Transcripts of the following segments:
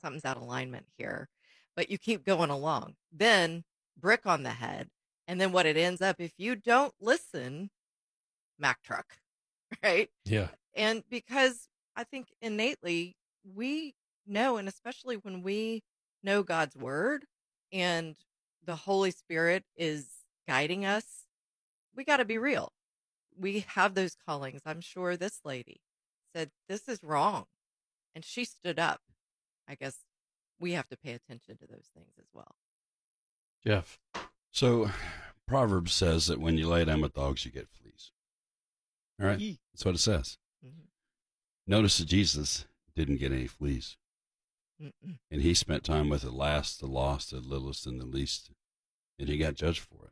something's out of alignment here. But you keep going along. Then brick on the head. And then what it ends up, if you don't listen, Mack truck, right? Yeah. And because I think innately we know, and especially when we know God's word and the Holy Spirit is guiding us, we got to be real. We have those callings. I'm sure this lady said, "This is wrong." And she stood up. I guess we have to pay attention to those things as well. Jeff. So Proverbs says that when you lay down with dogs, you get fleas. All right? That's what it says. Mm-hmm. Notice that Jesus didn't get any fleas. Mm-mm. And he spent time with the last, the lost, the littlest, and the least. And he got judged for it.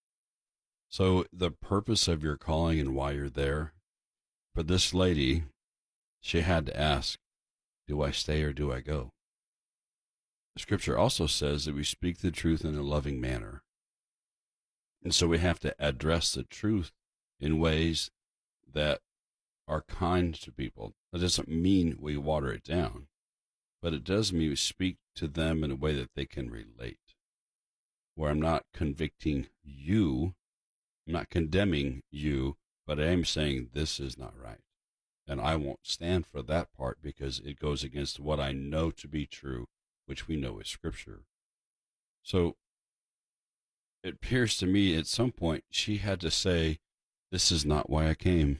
So the purpose of your calling and why you're there, for this lady, she had to ask, do I stay or do I go? The scripture also says that we speak the truth in a loving manner. And so we have to address the truth in ways that are kind to people. That doesn't mean we water it down, but it does mean we speak to them in a way that they can relate, where I'm not convicting you, I'm not condemning you, but I am saying this is not right. And I won't stand for that part because it goes against what I know to be true, which we know is Scripture. So it appears to me at some point she had to say, this is not why I came.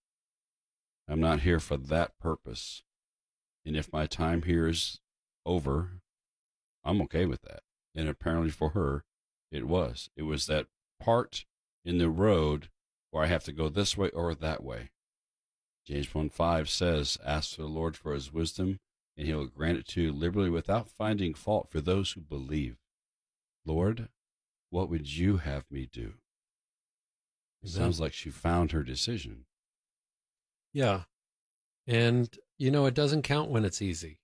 I'm not here for that purpose. And if my time here is over, I'm okay with that. And apparently for her, it was. It was that part in the road where I have to go this way or that way. James 1:5 says, ask the Lord for his wisdom, and he will grant it to you liberally without finding fault for those who believe. Lord, what would you have me do? It sounds like she found her decision. Yeah. And, it doesn't count when it's easy.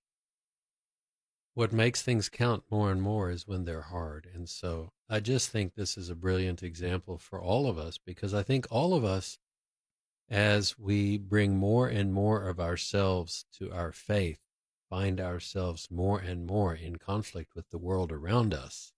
What makes things count more and more is when they're hard. And so I just think this is a brilliant example for all of us, because I think all of us, as we bring more and more of ourselves to our faith, find ourselves more and more in conflict with the world around us.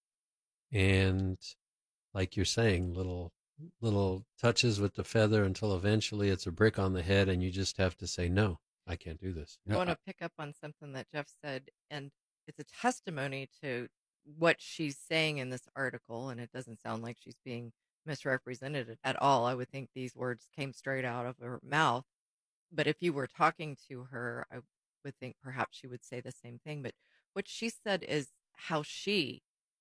And like you're saying, little touches with the feather until eventually it's a brick on the head and you just have to say, no, I can't do this. I want to pick up on something that Jeff said, and it's a testimony to what she's saying in this article, and it doesn't sound like she's being misrepresented at all. I would think these words came straight out of her mouth. But if you were talking to her, I would think perhaps she would say the same thing. But what she said is how she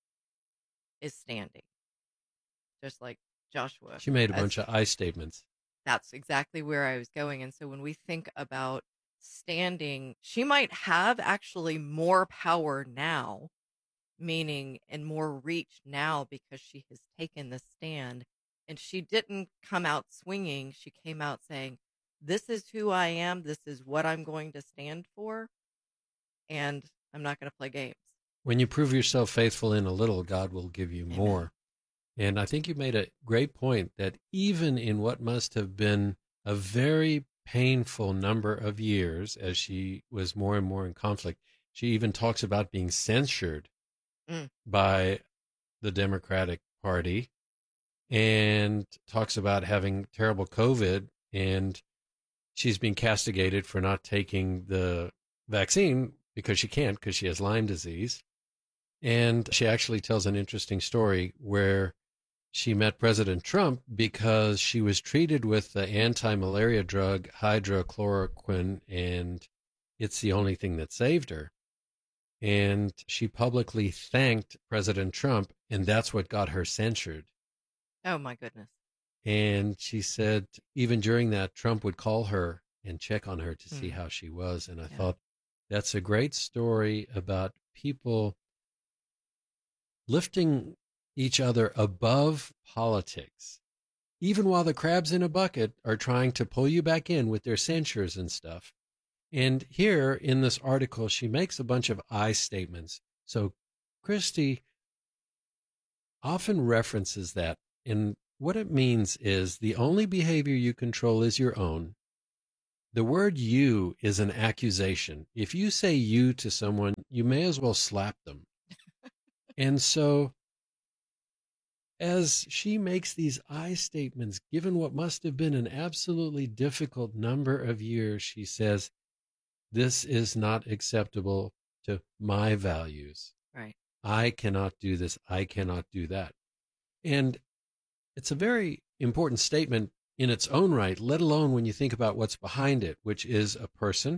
is standing, just like Joshua. She made a bunch of I statements. That's exactly where I was going. And so when we think about standing, she might have actually more power now, meaning and more reach now, because she has taken the stand. And she didn't come out swinging. She came out saying, this is who I am. This is what I'm going to stand for. And I'm not going to play games. When you prove yourself faithful in a little, God will give you Amen. more. And I think you made a great point that even in what must have been a very painful number of years, as she was more and more in conflict, she even talks about being censured by the Democratic Party, and talks about having terrible COVID, and she's being castigated for not taking the vaccine because she can't, because she has Lyme disease. And she actually tells an interesting story where she met President Trump because she was treated with the anti-malaria drug hydrochloroquine, and it's the only thing that saved her. And she publicly thanked President Trump, and that's what got her censured. Oh, my goodness. And she said even during that, Trump would call her and check on her to see how she was. And I thought that's a great story about people lifting each other above politics, even while the crabs in a bucket are trying to pull you back in with their censures and stuff. And here in this article, she makes a bunch of I statements. So Christy often references that. And what it means is the only behavior you control is your own. The word you is an accusation. If you say you to someone, you may as well slap them. And so as she makes these I statements, given what must have been an absolutely difficult number of years, she says, this is not acceptable to my values. Right. I cannot do this. I cannot do that. And it's a very important statement in its own right, let alone when you think about what's behind it, which is a person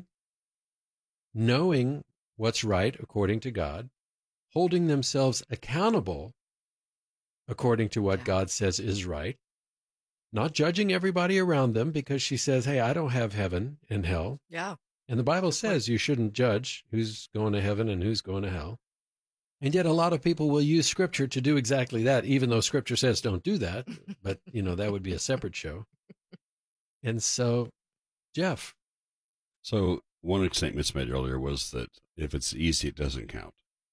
knowing what's right according to God, holding themselves accountable according to what Yeah. God says is right, not judging everybody around them because she says, hey, I don't have heaven and hell. Yeah. And the Bible Good point. says you shouldn't judge who's going to heaven and who's going to hell. And yet a lot of people will use Scripture to do exactly that, even though Scripture says don't do that. But, that would be a separate show. And so, Jeff. So one statement made earlier was that if it's easy, it doesn't count.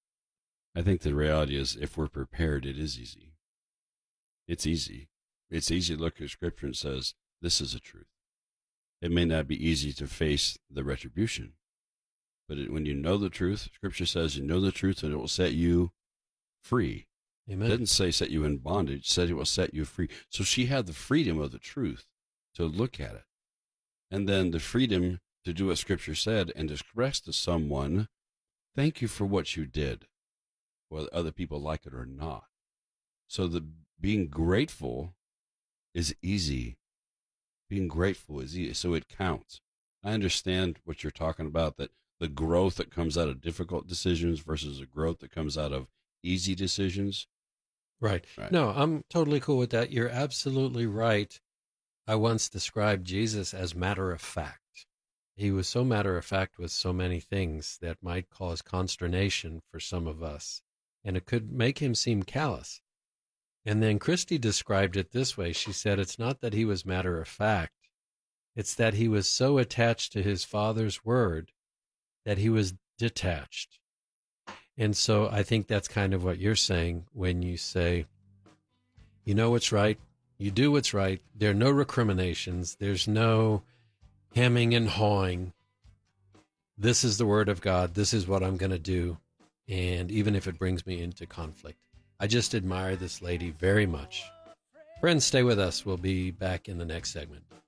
I think the reality is if we're prepared, it is easy. It's easy. It's easy to look at Scripture and says, this is a truth. It may not be easy to face the retribution, but when you know the truth, Scripture says you know the truth and it will set you free. Amen. It didn't say set you in bondage, it said it will set you free. So she had the freedom of the truth to look at it. And then the freedom to do what Scripture said and to express to someone, thank you for what you did, whether other people like it or not. So the being grateful is easy. Being grateful is easy, so it counts. I understand what you're talking about, that the growth that comes out of difficult decisions versus the growth that comes out of easy decisions. Right. No, I'm totally cool with that. You're absolutely right. I once described Jesus as matter of fact. He was so matter of fact with so many things that might cause consternation for some of us, and it could make him seem callous. And then Christy described it this way. She said, it's not that he was matter of fact. It's that he was so attached to his Father's word that he was detached. And so I think that's kind of what you're saying when you say, you know what's right, you do what's right, there are no recriminations, there's no hemming and hawing. This is the word of God, this is what I'm going to do, and even if it brings me into conflict. I just admire this lady very much. Friends, stay with us. We'll be back in the next segment.